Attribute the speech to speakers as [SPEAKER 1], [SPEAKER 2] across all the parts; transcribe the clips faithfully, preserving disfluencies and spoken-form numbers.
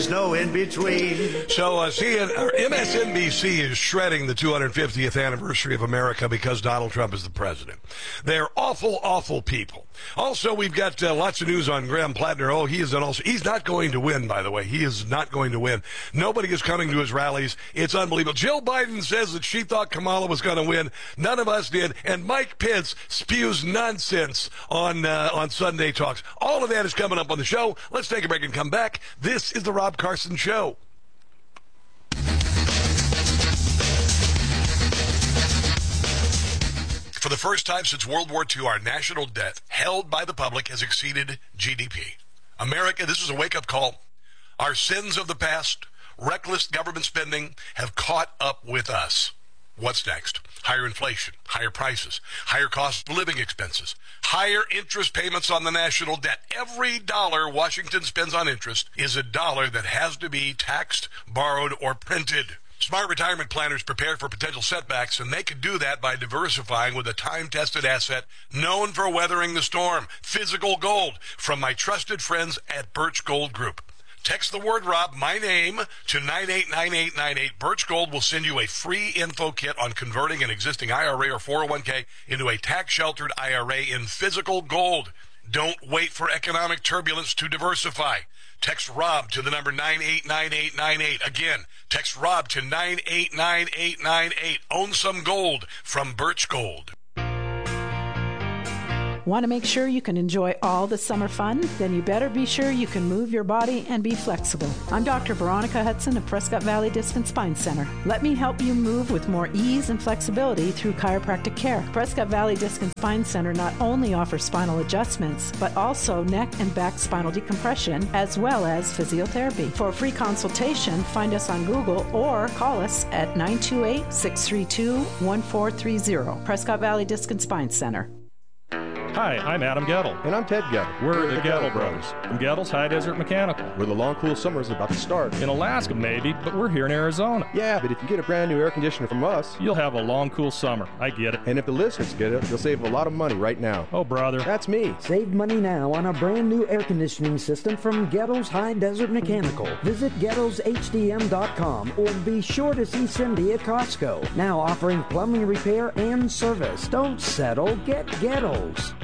[SPEAKER 1] is no in-between.
[SPEAKER 2] So uh, C N, or M S N B C is shredding the two hundred fiftieth anniversary of America because Donald Trump is the president. They're awful, awful people. Also, we've got uh, lots of news on Graham Plattner. Oh, he is an also. He's not going to win, by the way. He is not going to win. Nobody is coming to his rallies. It's unbelievable. Jill Biden says that she thought Kamala was going to win. None of us did. And Mike Pence spews nonsense on uh, on Sunday Talks. All of that is coming up on the show. Let's take a break and come back. This is the Rob Carson Show. For the first time since World War Two, our national debt held by the public has exceeded G D P. America, this is a wake-up call. Our sins of the past, reckless government spending, have caught up with us. What's next? Higher inflation, higher prices, higher cost of living expenses, higher interest payments on the national debt. Every dollar Washington spends on interest is a dollar that has to be taxed, borrowed, or printed. Smart retirement planners prepare for potential setbacks, and they can do that by diversifying with a time-tested asset known for weathering the storm, physical gold, from my trusted friends at Birch Gold Group. Text the word Rob, my name, to nine eight nine eight nine eight. Birch Gold will send you a free info kit on converting an existing I R A or four oh one k into a tax-sheltered I R A in physical gold. Don't wait for economic turbulence to diversify. Text Rob to the number nine eight nine eight nine eight. Again, text Rob to nine eight nine eight nine eight. Own some gold from Birch Gold.
[SPEAKER 3] Want to make sure you can enjoy all the summer fun? Then you better be sure you can move your body and be flexible. I'm Doctor Veronica Hudson of Prescott Valley Disc and Spine Center. Let me help you move with more ease and flexibility through chiropractic care. Prescott Valley Disc and Spine Center not only offers spinal adjustments, but also neck and back spinal decompression, as well as physiotherapy. For a free consultation, find us on Google or call us at nine two eight, six three two, one four three zero. Prescott Valley Disc and Spine Center.
[SPEAKER 4] Hi, I'm Adam Gettle.
[SPEAKER 5] And I'm Ted Gettle.
[SPEAKER 4] We're, We're the, the Gettle, Gettle Brothers from Gettle's High Desert Mechanical.
[SPEAKER 5] Where the long, cool summer is about to start.
[SPEAKER 4] In Alaska, maybe, but we're here in Arizona.
[SPEAKER 5] Yeah, but if you get a brand new air conditioner from us,
[SPEAKER 4] you'll have a long, cool summer. I get it.
[SPEAKER 5] And if the listeners get it, you'll save a lot of money right now.
[SPEAKER 4] Oh, brother.
[SPEAKER 5] That's me.
[SPEAKER 6] Save money now on a brand new air conditioning system from Gettle's High Desert Mechanical. Visit Gettles H D M dot com or be sure to see Cindy at Costco. Now offering plumbing repair and service. Don't settle. Get Gettles.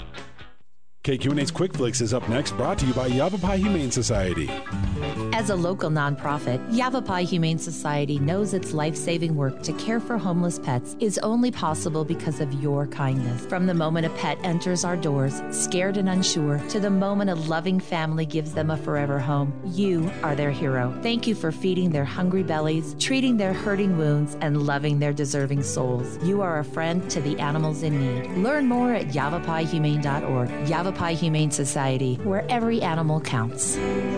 [SPEAKER 7] K Q N A's Quick Flicks is up next, brought to you by Yavapai Humane Society.
[SPEAKER 8] As a local nonprofit, Yavapai Humane Society knows its life-saving work to care for homeless pets is only possible because of your kindness. From the moment a pet enters our doors, scared and unsure, to the moment a loving family gives them a forever home, you are their hero. Thank you for feeding their hungry bellies, treating their hurting wounds, and loving their deserving souls. You are a friend to the animals in need. Learn more at yavapai humane dot org. Yavapai Humane Society, where every animal counts.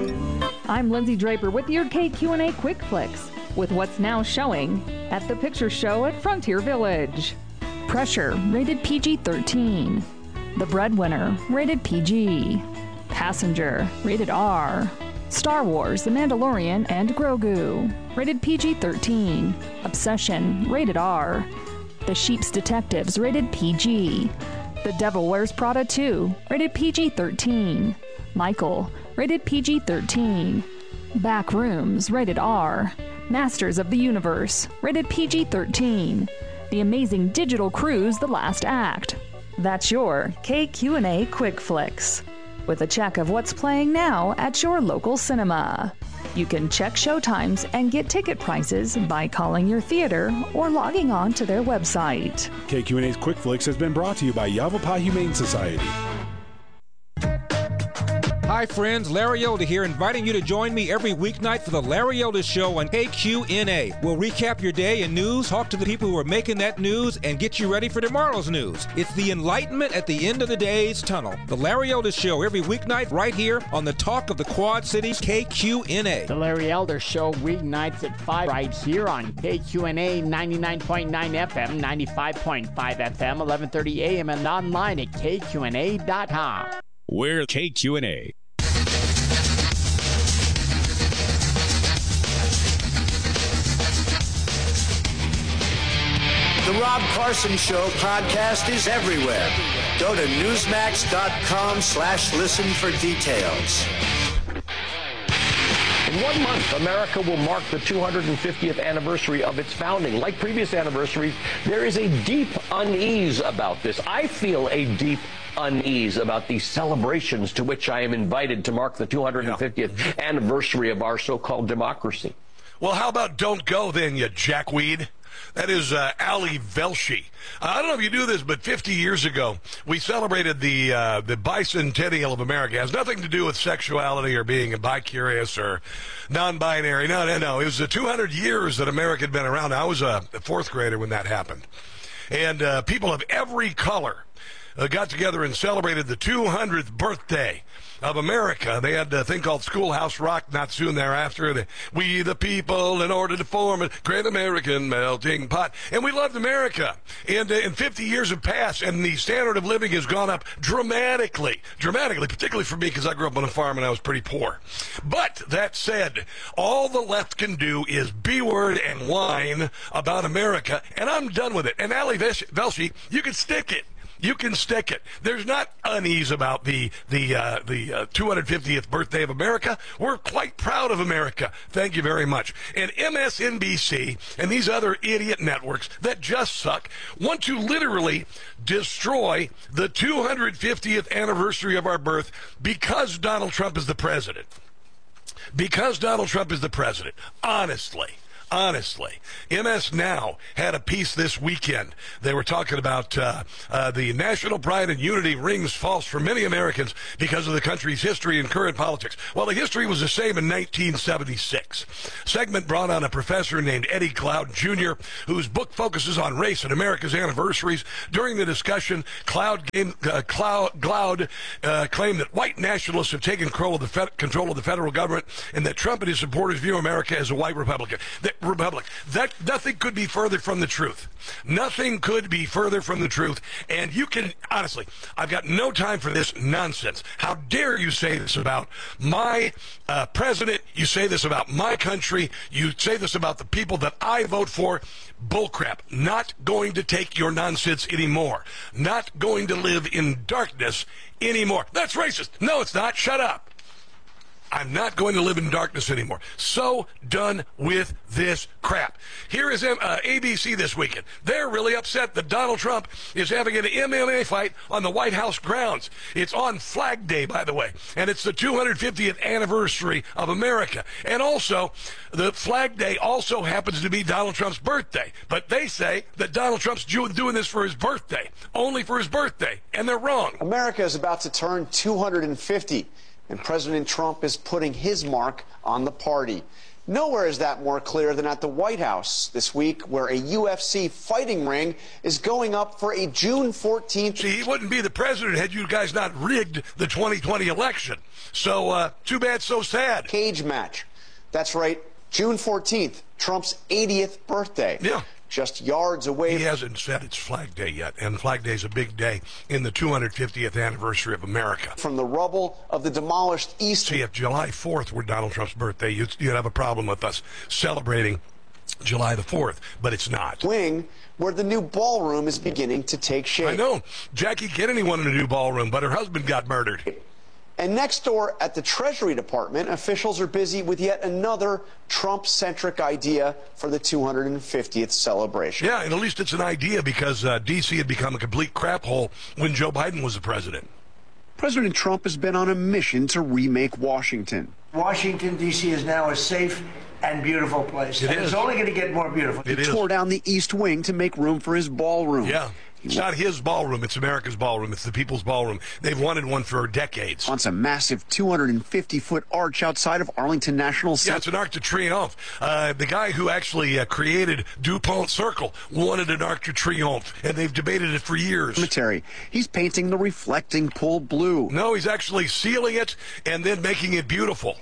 [SPEAKER 9] I'm Lindsay Draper with your K Q N A Quick Flicks, with what's now showing at the Picture Show at Frontier Village. Pressure, rated P G thirteen. The Breadwinner, rated P G. Passenger, rated R. Star Wars, The Mandalorian, and Grogu, rated P G thirteen. Obsession, rated R. The Sheep's Detectives, rated P G. The Devil Wears Prada two, rated P G thirteen. Michael, rated P G thirteen. Back Rooms, rated R. Masters of the Universe, rated P G thirteen. The Amazing Digital Cruise, The Last Act. That's your K Q N A Quick Flicks, with a check of what's playing now at your local cinema. You can check showtimes and get ticket prices by calling your theater or logging on to their website.
[SPEAKER 7] K Q N A's Quick Flicks has been brought to you by Yavapai Humane Society.
[SPEAKER 10] Hi friends, Larry Elder here, inviting you to join me every weeknight for the Larry Elder Show on K Q N A. We'll recap your day in news, talk to the people who are making that news, and get you ready for tomorrow's news. It's the enlightenment at the end of the day's tunnel. The Larry Elder Show every weeknight right here on the Talk of the Quad Cities, K Q N A.
[SPEAKER 11] The Larry Elder Show weeknights at five right here on K Q N A ninety-nine point nine F M, ninety-five point five F M, eleven thirty A M, and online at K Q N A dot com.
[SPEAKER 12] We're K Q N A.
[SPEAKER 1] The Rob Carson Show podcast is everywhere. Go to newsmax dot com slash listen for details.
[SPEAKER 13] In one month, America will mark the two hundred fiftieth anniversary of its founding. Like previous anniversaries, there is a deep unease about this. I feel a deep unease about these celebrations to which I am invited to mark the two hundred fiftieth yeah. anniversary of our so-called democracy.
[SPEAKER 2] Well, how about don't go then, you jackweed? That is uh, Ali Velshi. Uh, I don't know if you knew this, but fifty years ago, we celebrated the uh, the bicentennial of America. It has nothing to do with sexuality or being a bi-curious or non-binary. No, no, no. It was the two hundred years that America had been around. I was a fourth grader when that happened. And uh, people of every color uh, got together and celebrated the two hundredth birthday of America. They had a thing called Schoolhouse Rock not soon thereafter. The, we the people, in order to form a great American melting pot. And we loved America. And, uh, and fifty years have passed, and the standard of living has gone up dramatically. Dramatically, particularly for me, because I grew up on a farm and I was pretty poor. But that said, all the left can do is B-word and whine about America, and I'm done with it. And Ali Velshi, you can stick it. You can stick it. There's not unease about the the uh, the uh, two hundred fiftieth birthday of America. We're quite proud of America. Thank you very much. And M S N B C and these other idiot networks that just suck want to literally destroy the two hundred fiftieth anniversary of our birth because Donald Trump is the president. Because Donald Trump is the president. Honestly. Honestly, M S Now had a piece this weekend. They were talking about uh, uh, the national pride and unity rings false for many Americans because of the country's history and current politics. Well, the history was the same in nineteen seventy-six. Segment brought on a professor named Eddie Cloud Junior, whose book focuses on race and America's anniversaries. During the discussion, Cloud, game, uh, Cloud, Cloud uh, claimed that white nationalists have taken control of, the fe- control of the federal government and that Trump and his supporters view America as a white Republican. That Republic. That nothing could be further from the truth. Nothing could be further from the truth. And you can, honestly, I've got no time for this nonsense. How dare you say this about my uh, president? You say this about my country. You say this about the people that I vote for. Bullcrap. Not going to take your nonsense anymore. Not going to live in darkness anymore. That's racist. No, it's not. Shut up. I'm not going to live in darkness anymore. So done with this crap. Here is uh, A B C this weekend. They're really upset that Donald Trump is having an M M A fight on the White House grounds. It's on Flag Day, by the way, and it's the two hundred fiftieth anniversary of America. And also, the Flag Day also happens to be Donald Trump's birthday. But they say that Donald Trump's doing this for his birthday, only for his birthday, and they're wrong.
[SPEAKER 14] America is about to turn two hundred fifty. And President Trump is putting his mark on the party. Nowhere is that more clear than at the White House this week, where a U F C fighting ring is going up for a June fourteenth.
[SPEAKER 2] See, he wouldn't be the president had you guys not rigged the twenty twenty election. So, uh, too bad, so sad.
[SPEAKER 14] Cage match. That's right, June fourteenth, Trump's eightieth birthday.
[SPEAKER 2] Yeah.
[SPEAKER 14] Just yards away.
[SPEAKER 2] He hasn't said it's Flag Day yet, and Flag Day is a big day in the two hundred fiftieth anniversary of America.
[SPEAKER 14] From the rubble of the demolished East.
[SPEAKER 2] See, if July fourth were Donald Trump's birthday, you'd, you'd have a problem with us celebrating July the fourth, but it's not.
[SPEAKER 14] Wing, where the new ballroom is beginning to take shape.
[SPEAKER 2] I know. Jackie Kennedy wanted a new ballroom, but her husband got murdered.
[SPEAKER 14] And next door at the Treasury Department, officials are busy with yet another Trump-centric idea for the two hundred fiftieth celebration.
[SPEAKER 2] Yeah, and at least it's an idea because uh, D C had become a complete crap hole when Joe Biden was the president.
[SPEAKER 14] President Trump has been on a mission to remake Washington.
[SPEAKER 15] Washington, D C is now a safe and beautiful place.
[SPEAKER 2] It
[SPEAKER 15] and
[SPEAKER 2] is.
[SPEAKER 15] It's only going to get more beautiful.
[SPEAKER 2] It
[SPEAKER 14] he
[SPEAKER 2] is.
[SPEAKER 14] tore down the East Wing to make room for his ballroom.
[SPEAKER 2] Yeah. It's not his ballroom. It's America's ballroom. It's the people's ballroom. They've wanted one for decades.
[SPEAKER 14] Wants a massive two hundred fifty foot arch outside of Arlington National Center.
[SPEAKER 2] Yeah, it's an Arc de Triomphe. Uh, the guy who actually uh, created DuPont Circle wanted an Arc de Triomphe, and they've debated it for years.
[SPEAKER 14] Cemetery. He's painting the reflecting pool blue.
[SPEAKER 2] No, he's actually sealing it and then making it beautiful.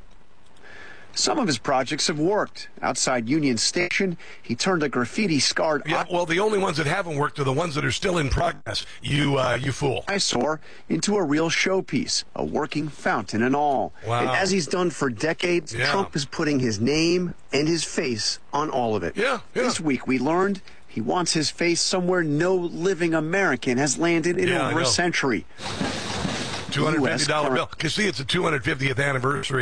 [SPEAKER 14] Some of his projects have worked. Outside Union Station, he turned a graffiti-scarred...
[SPEAKER 2] Yeah, well, the only ones that haven't worked are the ones that are still in progress, you uh, you fool.
[SPEAKER 14] Eyesore into a real showpiece, a working fountain and all.
[SPEAKER 2] Wow.
[SPEAKER 14] And as he's done for decades,
[SPEAKER 2] yeah.
[SPEAKER 14] Trump is putting his name and his face on all of it.
[SPEAKER 2] Yeah, yeah.
[SPEAKER 14] This week we learned he wants his face somewhere no living American has landed in
[SPEAKER 2] yeah,
[SPEAKER 14] over a century.
[SPEAKER 2] two hundred fifty dollar bill. Because, see, it's the two hundred fiftieth anniversary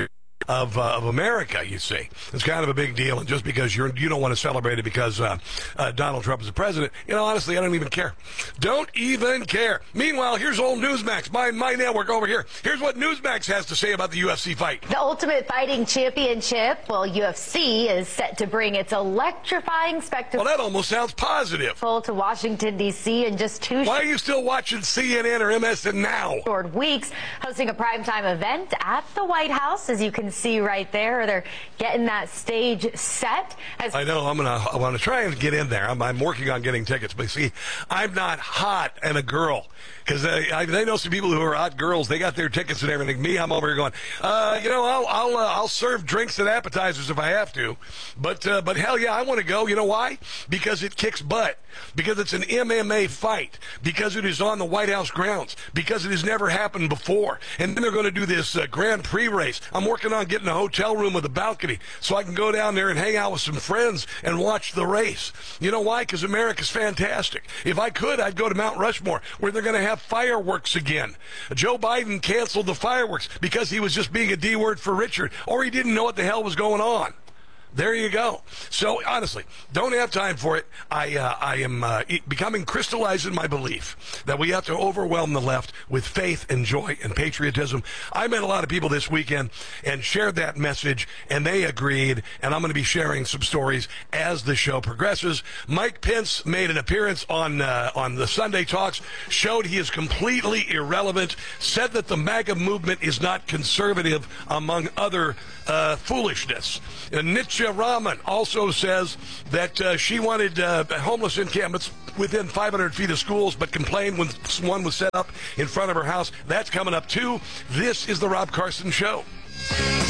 [SPEAKER 2] of uh, of America, you see. It's kind of a big deal, and just because you're, you don't want to celebrate it because uh, uh, Donald Trump is the president, you know, honestly, I don't even care. Don't even care. Meanwhile, here's old Newsmax, my, my network over here. Here's what Newsmax has to say about the U F C fight.
[SPEAKER 16] The Ultimate Fighting Championship, well, U F C is set to bring its electrifying spectacle.
[SPEAKER 2] Well, that almost sounds positive.
[SPEAKER 16] To Washington, D C in just two
[SPEAKER 2] Why are you still watching C N N or M S N now?
[SPEAKER 16] Short weeks, hosting a primetime event at the White House, as you can see right there. They're getting that stage set. As
[SPEAKER 2] I know. I'm gonna. I want to try and get in there. I'm, I'm working on getting tickets, but see, I'm not hot and a girl because they, I, they know some people who are hot girls. They got their tickets and everything. Me, I'm over here going. Uh, you know, I'll I'll uh, I'll serve drinks and appetizers if I have to, but uh, but hell yeah, I want to go. You know why? Because it kicks butt. Because it's an M M A fight. Because it is on the White House grounds. Because it has never happened before. And then they're going to do this uh, Grand Prix race. I'm working on getting a hotel room with a balcony so I can go down there and hang out with some friends and watch the race. You know why? Because America's fantastic. If I could, I'd go to Mount Rushmore where they're going to have fireworks again. Joe Biden canceled the fireworks because he was just being a D word for Richard, or he didn't know what the hell was going on. There you go. So, honestly, don't have time for it. I uh, I am uh, becoming crystallized in my belief that we have to overwhelm the left with faith and joy and patriotism. I met a lot of people this weekend and shared that message, and they agreed, and I'm going to be sharing some stories as the show progresses. Mike Pence made an appearance on, uh, on the Sunday Talks, showed he is completely irrelevant, said that the MAGA movement is not conservative, among other uh, foolishness. And Nietzsche Rahman also says that uh, she wanted uh, homeless encampments within five hundred feet of schools, but complained when one was set up in front of her house. That's coming up, too. This is the Rob Carson Show.